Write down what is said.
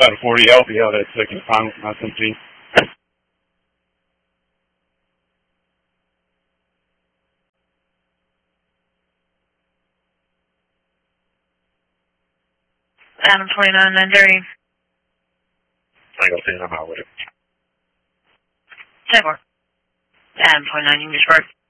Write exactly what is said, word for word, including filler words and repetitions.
Adam forty, L B L, that's second final, not seventeen. Adam forty-nine, nine thirty. Tango ten, I'm out with it. ten four. Adam forty-nine, English Park.